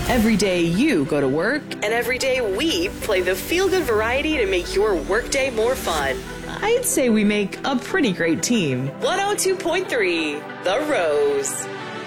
Every day you go to work, and every day we play the feel-good variety to make your workday more fun. I'd say we make a pretty great team. 102.3 The Rose.